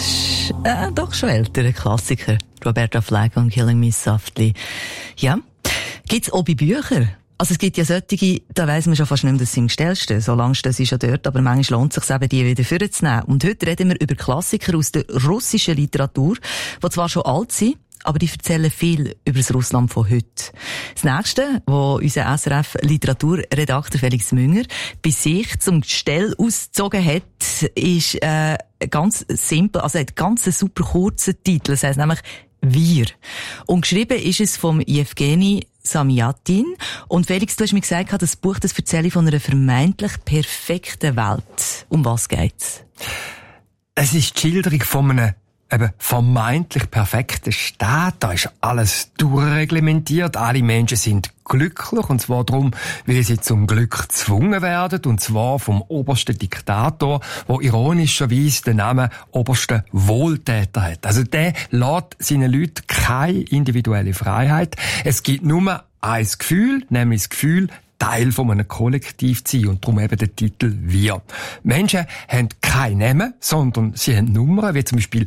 ist doch schon älterer Klassiker. Roberta Flack und Killing Me Softly. Ja, gibt's auch bei Büchern? Also es gibt ja solche, da weiss man schon fast nicht mehr, dass sie im Gestell stehen. So lange stehen sie schon dort, aber manchmal lohnt es sich eben, die wieder vorzunehmen. Und heute reden wir über Klassiker aus der russischen Literatur, die zwar schon alt sind, aber die erzählen viel über das Russland von heute. Das Nächste, wo unser SRF-Literaturredakteur Felix Münger bei sich zum Gestell ausgezogen hat, ist ganz simpel, also hat ganz einen super kurzen Titel. Das heisst nämlich «Wir». Und geschrieben ist es vom Jewgeni Samjatin. Und Felix, du hast mir gesagt, das Buch, das erzähle von einer vermeintlich perfekten Welt. Um was geht's? Es ist die Schilderung von einem vermeintlich perfekten Staat. Da ist alles durchreglementiert. Alle Menschen sind glücklich. Und zwar darum, weil sie zum Glück gezwungen werden. Und zwar vom obersten Diktator, der ironischerweise den Namen obersten Wohltäter hat. Also der lässt seinen Leuten keine individuelle Freiheit. Es gibt nur ein Gefühl, nämlich das Gefühl, Teil von einem Kollektiv zu sein und darum eben der Titel «Wir». Menschen haben kein Namen, sondern sie haben Nummern, wie zum Beispiel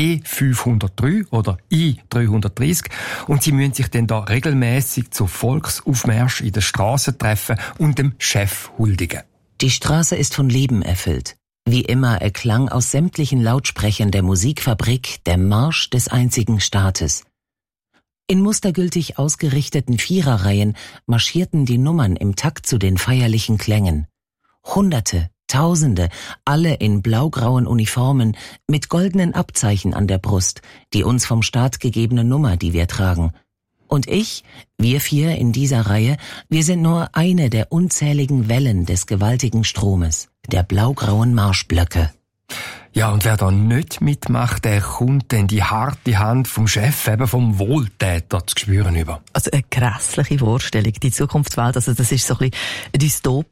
D503 oder I330 und sie müssen sich dann da regelmäßig zu Volksaufmärschen in den Strassen treffen und dem Chef huldigen. Die Straße ist von Leben erfüllt. Wie immer erklang aus sämtlichen Lautsprechern der Musikfabrik der Marsch des einzigen Staates. In mustergültig ausgerichteten Viererreihen marschierten die Nummern im Takt zu den feierlichen Klängen. Hunderte, Tausende, alle in blaugrauen Uniformen, mit goldenen Abzeichen an der Brust, die uns vom Staat gegebene Nummer, die wir tragen. Und wir vier in dieser Reihe, wir sind nur eine der unzähligen Wellen des gewaltigen Stromes, der blaugrauen Marschblöcke. Ja, und wer da nicht mitmacht, der kommt dann die harte Hand vom Chef, eben vom Wohltäter, zu spüren über. Also eine grässliche Vorstellung, die Zukunftswelt, also das ist so ein bisschen